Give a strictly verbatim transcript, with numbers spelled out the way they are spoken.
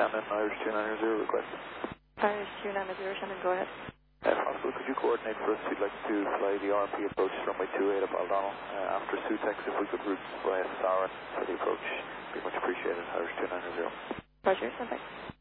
Shannon, Irish two nine zero requested. Irish two nine zero, Shannon, go ahead. If possible, could you coordinate for us? We'd like to fly the R M P approach runway two eight up Aldano. Uh, after Sutex, if we could route via Saran for the approach, be much appreciated. Irish two nine zero. Roger, stand by.